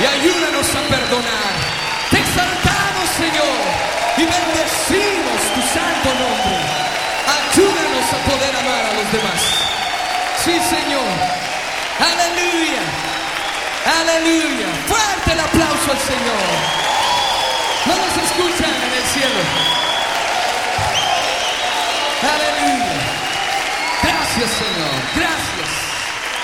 y ayúdanos a perdonar. Te exaltamos, Señor, y bendecimos tu santo nombre. Ayúdanos a poder amar a los demás. Sí, Señor. Aleluya. Aleluya. Fuerte el aplauso al Señor. No nos escuchan en el cielo. Aleluya. Gracias, Señor. Gracias.